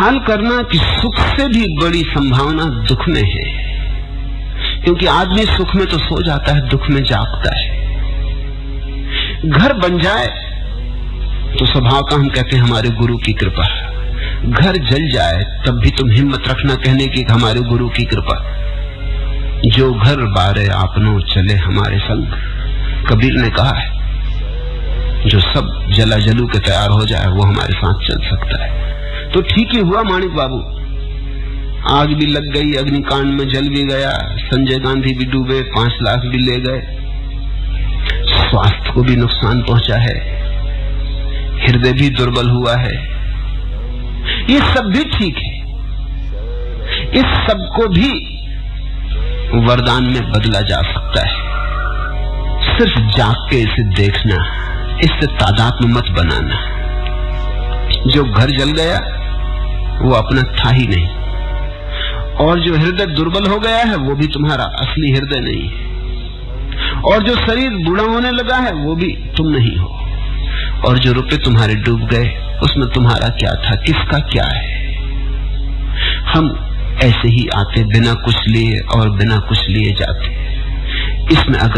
ख्याल करना कि सुख से भी बड़ी संभावना दुख में है, क्योंकि आदमी सुख में तो सो जाता है, दुख में जागता है। घर बन जाए तो स्वभाव का हम कहते हैं हमारे गुरु की कृपा। घर जल जाए तब भी तुम हिम्मत रखना कहने की हमारे गुरु की कृपा। जो घर बारे आपनो चले हमारे संग, कबीर ने कहा है। जो सब जला जलू के तैयार हो जाए वो हमारे साथ चल सकता है। तो ठीक ही हुआ माणिक बाबू, आग भी लग गई, अग्निकांड में जल भी गया, संजय गांधी भी डूबे, 5 लाख भी ले गए, स्वास्थ्य को भी नुकसान पहुंचा है, हृदय भी दुर्बल हुआ है। ये सब भी ठीक है, इस सब को भी वरदान में बदला जा सकता है। सिर्फ जाग के इसे देखना, इससे तादात्म्य मत बनाना। जो घर जल गया वो अपना था ही नहीं, और जो हृदय दुर्बल हो गया है वो भी तुम्हारा असली हृदय नहीं है, और जो शरीर बूढ़ा होने लगा है वो भी तुम नहीं हो, और जो रुपए तुम्हारे डूब गए उसमें तुम्हारा क्या था, किसका क्या है। हम ऐसे ही आते बिना कुछ लिए और बिना कुछ लिए जाते। इसमें अगर